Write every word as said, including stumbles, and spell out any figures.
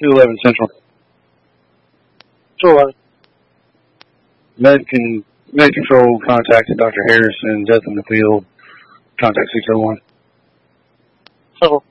two eleven Central. two eleven. Med, can, Med Control contacted Doctor Harrison, death in the field. Contact six oh one. So,